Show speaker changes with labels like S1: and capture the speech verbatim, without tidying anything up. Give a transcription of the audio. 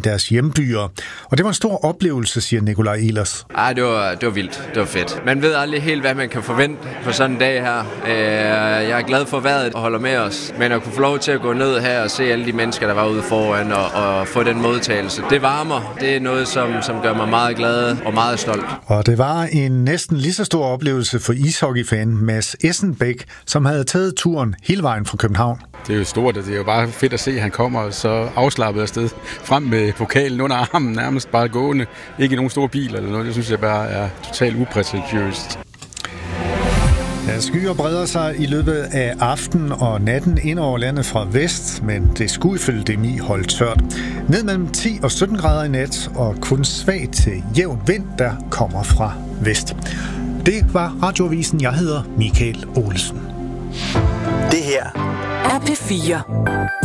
S1: deres hjembyer. Og det var en stor oplevelse, siger Nikolaj Ehlers.
S2: Ej, det var, det var vildt. Det var fedt. Man ved aldrig helt, hvad man kan forvente på sådan en dag her. Jeg er glad for vejret og holder med os. Men at kunne få lov til at gå ned her og se alle de mennesker, der var ude foran og, og få den modtagelse, det varmer. Det er noget, som, som gør mig meget glad og meget stolt.
S1: Og det var en næsten lige så stor oplevelse for ishockeyfan Mads Essenbæk, som havde taget turen hele vejen fra København.
S3: Det er jo stort, og det er jo bare fedt at se, at han kommer så afslappet afsted frem med pokalen under armen, nærmest bare gående. Ikke i nogen store bil eller noget. Det synes jeg bare er totalt uprætentiøst.
S1: Ja, skyer breder sig i løbet af aften og natten ind over landet fra vest, men det skulle ifølge D M I holde tørt. Ned mellem ti og sytten grader i nat, og kun svag til jævn vind, der kommer fra vest. Det var Radioavisen. Jeg hedder Michael Olsen.
S4: Det her er P fire.